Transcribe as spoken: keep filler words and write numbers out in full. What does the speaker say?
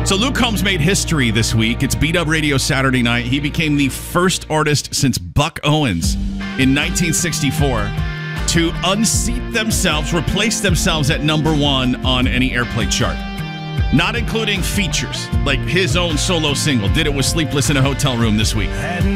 So Luke Combs made history this week. It's Beat Up Radio Saturday night. He became the first artist since Buck Owens in nineteen sixty-four to unseat themselves, replace themselves at number one on any airplay chart. Not including features, like his own solo single. Did it with Sleepless in a Hotel Room this week.